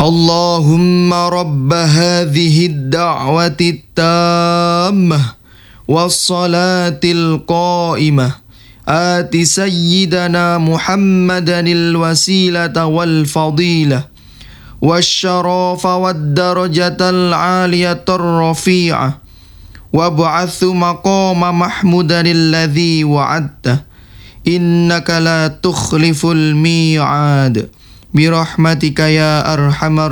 اللهم رب هذه الدعوة التامة والصلاة القائمة آت سيدنا محمدا الوسيلة والفضيلة والشرف والدرجة العالية الرفيعة وابعث مقام محمودا الذي وعدته إنك لا تخلف الميعاد برحمتك يا أرحم